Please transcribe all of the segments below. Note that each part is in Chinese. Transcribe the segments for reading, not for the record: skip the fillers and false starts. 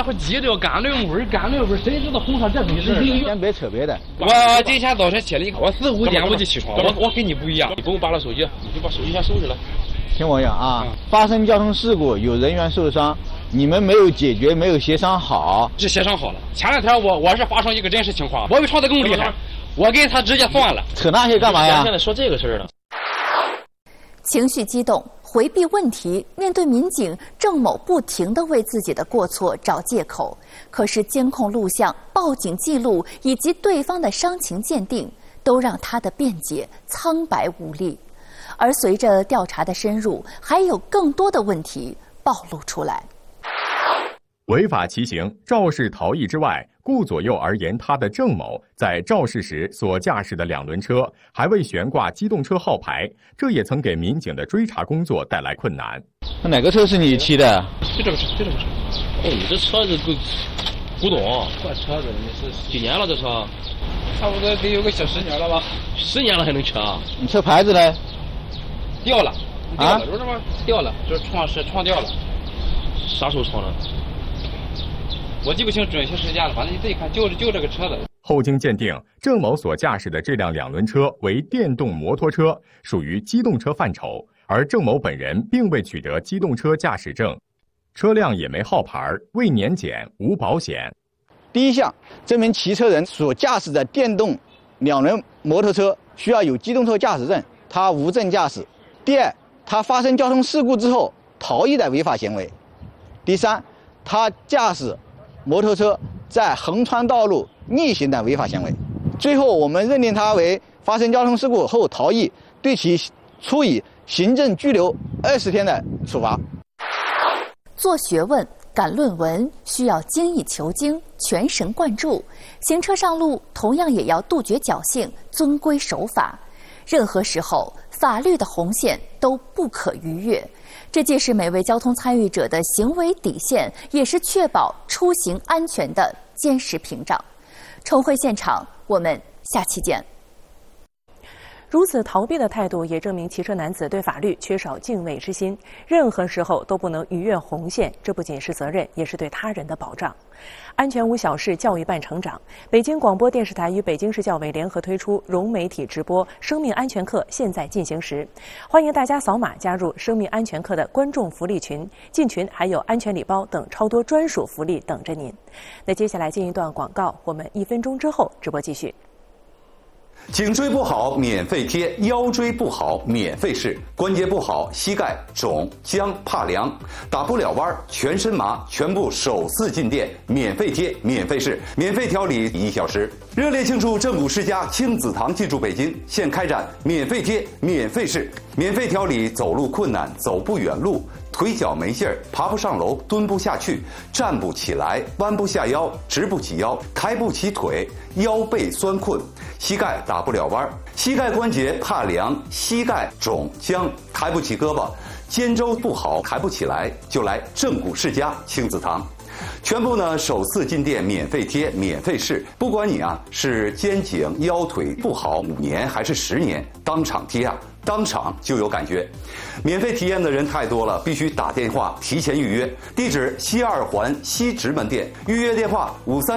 伙急着干那味儿，谁知道红烧这东西？ 先别扯别的。 我今天早晨起来，你看我4、5点我就起床，我跟你不一样。 你不用扒拉手机，你就把手机先收起来。 听我讲啊，发生交通事故有人员受伤，你们没有解决，没有协商好。 是协商好了。前2天我是发生一个真实情况，我比创的更厉害，我跟他直接算了。 扯那些干嘛呀？ 现在说这个事儿呢。 情绪激动，回避问题，面对民警，郑某不停地为自己的过错找借口。可是监控录像、报警记录以及对方的伤情鉴定，都让他的辩解苍白无力。而随着调查的深入，还有更多的问题暴露出来。 违法骑行、肇事逃逸之外，顾左右而言他的郑某在肇事时所驾驶的2轮车还未悬挂机动车号牌，这也曾给民警的追查工作带来困难。 那哪个车是你骑的？ 就这个车。 哦，你这车子古董， 这车子你是几年了？这车差不多得有个小10年了吧 ？10年了还能骑啊？ 你车牌子呢？ 掉了， 啊？ 知道吗？掉了，就是窗掉了。 啥时候撞的？ 我记不清准确时间了，反正你自己看，就这个车子。 后经鉴定，郑某所驾驶的这辆2轮车为电动摩托车，属于机动车范畴，而郑某本人并未取得机动车驾驶证，车辆也没号牌，未年检，无保险。 第一项，这名骑车人所驾驶的电动2轮摩托车需要有机动车驾驶证，他无证驾驶。第二，他发生交通事故之后逃逸的违法行为。第三，他驾驶摩托车在横穿道路逆行的违法行为。最后，我们认定他为发生交通事故后逃逸，对其处以行政拘留20天的处罚。 做学问、赶论文需要精益求精、全神贯注，行车上路同样也要杜绝侥幸、遵规守法。任何时候，法律的红线都不可逾越。这既是每位交通参与者的行为底线，也是确保出行安全的坚实屏障。重回现场，我们下期见。 如此逃避的态度，也证明骑车男子对法律缺少敬畏之心，任何时候都不能逾越红线。这不仅是责任，也是对他人的保障。安全无小事，教育伴成长。北京广播电视台与北京市教委联合推出融媒体直播生命安全课现在进行时，欢迎大家扫码加入生命安全课的观众福利群，进群还有安全礼包等超多专属福利等着您。那接下来进一段广告，我们1分钟之后直播继续。 颈椎不好免费贴，腰椎不好免费试，关节不好膝盖肿僵怕凉，打不了弯全身麻，全部首次进店免费贴免费试，免费调理1小时。热烈庆祝正骨世家亲子堂进驻北京，现开展免费贴免费试，免费调理走路困难、走不远路、腿脚没劲儿、爬不上楼、蹲不下去、站不起来、弯不下腰、直不起腰、抬不起腿、腰背酸困、膝盖打不了弯、膝盖关节怕凉、膝盖肿僵、抬不起胳膊、肩周不好抬不起来，就来正骨世家亲子堂。全部呢首次进店免费贴免费试，不管你是肩颈腰腿不好5年还是10年，当场贴当场就有感觉。免费体验的人太多了，必须打电话提前预约。地址西2环西直门店，预约电话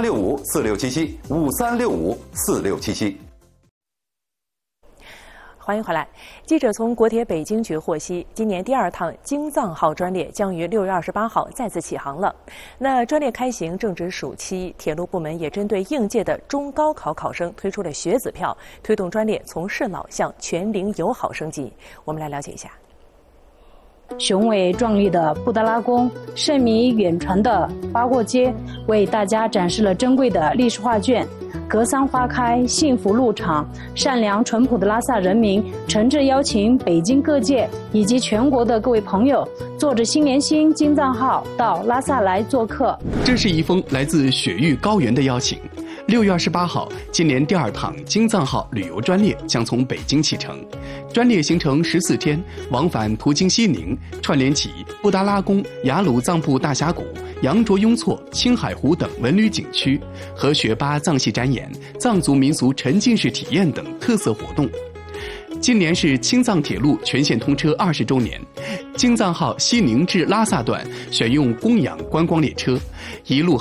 5365467753654677。 欢迎回来。记者从国铁北京局获悉，今年第2趟京藏号专列将于6月28号再次启航了。那专列开行正值暑期，铁路部门也针对应届的中高考考生推出了学子票，推动专列从适老向全龄友好升级。我们来了解一下。 雄伟壮丽的布达拉宫，盛名远传的八过街，为大家展示了珍贵的历史画卷。格桑花开，幸福入场，善良淳朴的拉萨人民诚挚邀请北京各界以及全国的各位朋友，坐着新年星京藏号到拉萨来做客。 这是一封来自雪域高原的邀请。6月28号，今年第2趟京藏号旅游专列将从北京启程。专列行程14天，往返途经西宁，串联起布达拉宫、雅鲁藏布大峡谷、羊卓雍措、青海湖等文旅景区，和学巴藏戏展演、藏族民俗沉浸式体验等特色活动。今年是青藏铁路全线通车20周年，京藏号西宁至拉萨段选用供养观光列车，一路